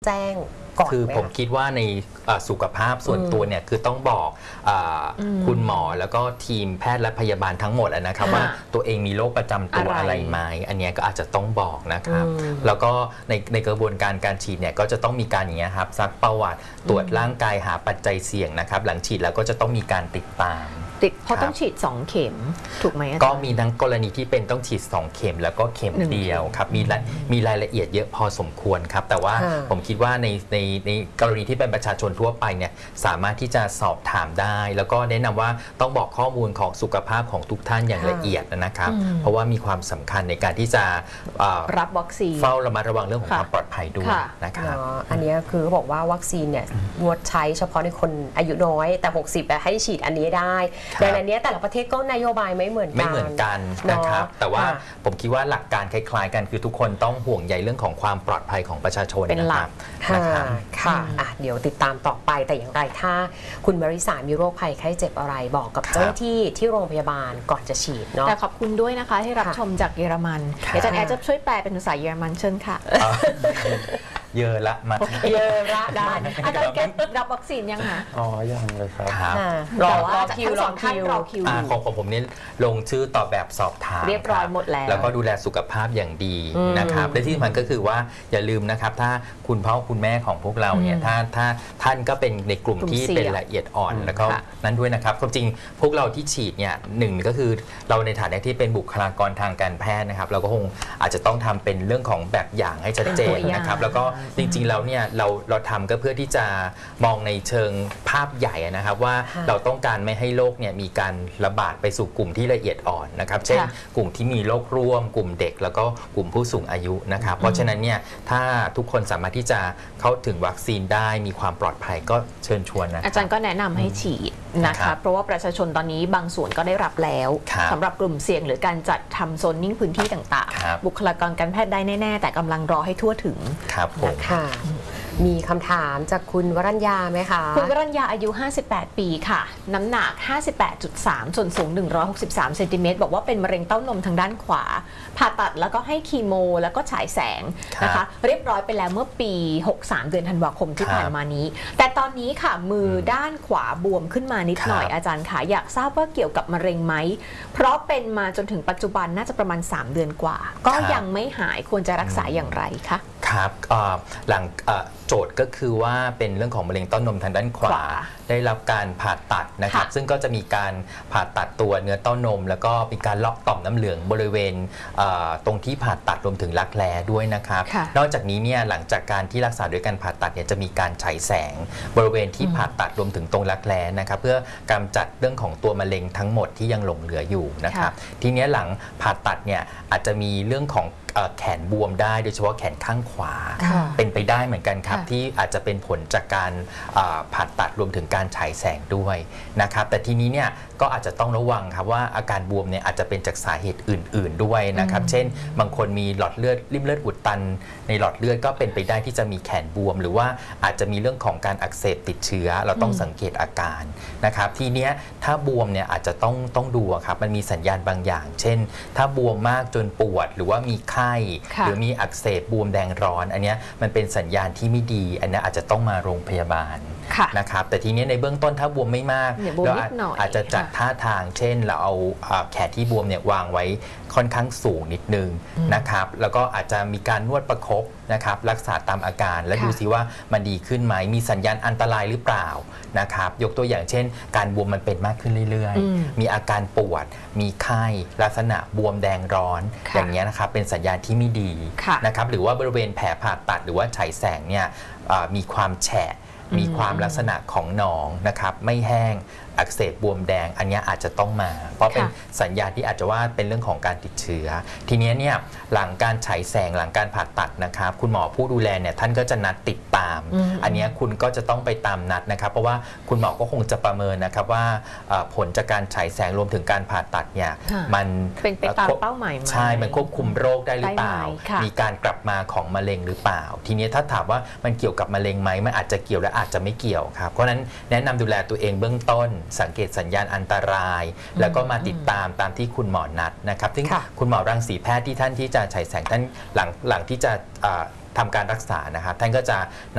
แจ้งก่อนคือผมคิดว่าในสุขภาพส่วนตัวเนี่ยคือต้องบอกคุณหมอแล้วก็ทีมแพทย์และพยาบาลทั้งหมดนะครับว่าตัวเองมีโรคประจำตัวอะไรไหมอันนี้ก็อาจจะต้องบอกนะครับแล้วก็ในกระบวนการการฉีดเนี่ยก็จะต้องมีการอย่างเงี้ยครับซักประวัติตรวจร่างกายหาปัจจัยเสี่ยงนะครับหลังฉีดแล้วก็จะต้องมีการติดตามเพราะต้องฉีด2เข็มถูกไหมก็มีทั้งกรณีที่เป็นต้องฉีด2เข็มแล้วก็เข็มเดียวครับมีรายละเอียดเยอะพอสมควรครับแต่ว่าผมคิดว่าในกรณีที่เป็นประชาชนทั่วไปเนี่ยสามารถที่จะสอบถามได้แล้วก็แนะนำว่าต้องบอกข้อมูลของสุขภาพของทุกท่านอย่างละเอียดนะครับเพราะว่ามีความสำคัญในการที่จะรับวัคซีนเฝ้าระมัดระวังเรื่องของความปลอดภัยด้วยนะครับอันนี้คือเขาบอกว่าวัคซีนเนี่ยงดใช้เฉพาะในคนอายุน้อยแต่60ให้ฉีดอันนี้ได้ดังนั้นเนี่ยแต่ละประเทศก็นโยบายไม่เหมือนกันนะครับแต่ว่าผมคิดว่าหลักการคล้ายๆกันคือทุกคนต้องห่วงใยเรื่องของความปลอดภัยของประชาชนเป็นหลักค่ะเดี๋ยวติดตามต่อไปแต่อย่างไรถ้าคุณมาริสามีโรคภัยไข้เจ็บอะไรบอกกับเจ้าหน้าที่ที่โรงพยาบาลก่อนจะฉีดเนาะแต่ขอบคุณด้วยนะคะที่รับชมจากเยอรมันเดี๋ยวอาจารย์แอร์จะช่วยแปลเป็นภาษาเยอรมันเชิญค่ะเยอะละมาเยอะละได้อาจารย์แกรับวัคซีนยังคะยังเลยครับรอคิวของผมนี่ลงชื่อตอบแบบสอบถามเรียบร้อยหมดแล้วก็ดูแลสุขภาพอย่างดีนะครับและที่สำคัญก็คือว่าอย่าลืมนะครับถ้าคุณพ่อคุณแม่ของพวกเราเนี่ยถ้าท่านก็เป็นในกลุ่มที่เป็นละเอียดอ่อนแล้วก็นั้นด้วยนะครับความจริงพวกเราที่ฉีดเนี่ยหนึ่งก็คือเราในฐานะที่เป็นบุคลากรทางการแพทย์นะครับเราก็คงอาจจะต้องทำเป็นเรื่องของแบบอย่างให้ชัดเจนนะครับแล้วก็จริงๆแล้วเนี่ยเราทำก็เพื่อที่จะมองในเชิงภาพใหญ่นะครับว่าเราต้องการไม่ให้โรคเนี่ยมีการระบาดไปสู่กลุ่มที่ละเอียดอ่อนนะครับเช่นกลุ่มที่มีโรคร่วมกลุ่มเด็กแล้วก็กลุ่มผู้สูงอายุนะครับเพราะฉะนั้นเนี่ยถ้าทุกคนสามารถที่จะเข้าถึงวัคซีนได้มีความปลอดภัยก็เชิญชวนนะอาจารย์ก็แนะนำให้ฉีดนะคะเพราะว่าประชาชนตอนนี้บางส่วนก็ได้รับแล้วสำหรับกลุ่มเสี่ยงหรือการจัดทำโซนนิ่งพื้นที่ต่างๆบุคลากรการแพทย์ได้แน่ๆแต่กำลังรอให้ทั่วถึงครับผมมีคำถามจากคุณวรัญญาไหมคะคุณวรัญญาอายุ58ปีค่ะน้ำหนัก 58.3 ส่วนสูง163เซนติเมตรบอกว่าเป็นมะเร็งเต้านมทางด้านขวาผ่าตัดแล้วก็ให้คีโมแล้วก็ฉายแสงนะคะเรียบร้อยไปแล้วเมื่อปี63เดือนธันวาคมที่ผ่านมานี้แต่ตอนนี้ค่ะมือด้านขวาบวมขึ้นมานิดหน่อยอาจารย์ค่ะอยากทราบว่าเกี่ยวกับมะเร็งไหมเพราะเป็นมาจนถึงปัจจุบันน่าจะประมาณ3เดือนกว่าก็ยังไม่หายควรจะรักษาอย่างไรคะครับหลังโจทย์ก็คือว่าเป็นเรื่องของมะเร็งเต้านมทางด้านขวาได้รับการผ่าตัดนะครับซึ่งก็จะมีการผ่าตัดตัวเนื้อเต้านมแล้วก็มีการล็อกต่อมน้ำเหลืองบริเวณตรงที่ผ่าตัดรวมถึงรักแร้ด้วยนะครับนอกจากนี้เนี่ยหลังจากการที่รักษาด้วยการผ่าตัดเนี่ยจะมีการฉายแสงบริเวณที่ผ่าตัดรวมถึงตรงรักแร้นะครับเพื่อกำจัดเรื่องของตัวมะเร็งทั้งหมดที่ยังหลงเหลืออยู่นะครับทีนี้หลังผ่าตัดเนี่ยอาจจะมีเรื่องของแขนบวมได้โดยเฉพาะแขนข้างขวาเป็นไปได้เหมือนกันครับที่อาจจะเป็นผลจากการผ่าตัดรวมถึงการฉายแสงด้วยนะครับแต่ทีนี้เนี่ยก็อาจจะต้องระวังครับว่าอาการบวมเนี่ยอาจจะเป็นจากสาเหตุอื่นๆด้วยนะครับเช่นบางคนมีหลอดเลือดริ่มเลือดอุดตันในหลอดเลือดก็เป็นไปได้ที่จะมีแขนบวมหรือว่าอาจจะมีเรื่องของการอักเสบติดเชื้อเราต้องสังเกตอาการนะครับทีเนี้ยถ้าบวมเนี่ยอาจจะต้องดูครับมันมีสัญญาณบางอย่างเช่นถ้าบวมมากจนปวดหรือว่ามีไข้หรือมีอักเสบบวมแดงร้อนอันนี้มันเป็นสัญญาณที่ไม่ดีอันนี้อาจจะต้องมาโรงพยาบาลนะครับแต่ทีนี้ในเบื้องต้นถ้าบวมไม่มากเราอาจจะจัดท่าทางเช่นเราเอาแขนที่บวมเนี่ยวางไว้ค่อนข้างสูงนิดนึงนะครับแล้วก็อาจจะมีการนวดประคบนะครับรักษาตามอาการและดูซิว่ามันดีขึ้นไหมมีสัญญาณอันตรายหรือเปล่านะครับยกตัวอย่างเช่นการบวมมันเป็นมากขึ้นเรื่อยๆมีอาการปวดมีไข้ลักษณะบวมแดงร้อนอย่างเงี้ยนะครับเป็นสัญญาณที่ไม่ดีนะครับหรือว่าบริเวณแผลผ่าตัดหรือว่าฉายแสงเนี่ยมีความแฉะมีความลักษณะของหนองนะครับไม่แห้งอักเสบบวมแดงอันนี้อาจจะต้องมาเพราะเป็นสัญญาณที่อาจจะว่าเป็นเรื่องของการติดเชื้อทีนี้เนี่ยหลังการฉายแสงหลังการผ่าตัดนะครับคุณหมอผู้ดูแลเนี่ยท่านก็จะนัดติดตามอันนี้คุณก็จะต้องไปตามนัดนะครับเพราะว่าคุณหมอก็คงจะประเมินนะครับว่าผลจากการฉายแสงรวมถึงการผ่าตัดเนี่ยมันเป็นไปตามเป้าหมายไหมใช่มันควบคุมโรคได้หรือเปล่ามีการกลับมาของมะเร็งหรือเปล่าทีนี้ถ้าถามว่ามันเกี่ยวกับมะเร็งไหมมันอาจจะเกี่ยวและอาจจะไม่เกี่ยวครับเพราะฉะนั้นแนะนำดูแลตัวเองเบื้องต้นสังเกตสัญญาณอันตรายแล้วก็มาติดตามที่คุณหมอนัดนะครับซึ่งคุณหมอรังสีแพทย์ที่ท่านที่จะฉายแสงท่านหลังที่จะทำการรักษานะครับท่านก็จะ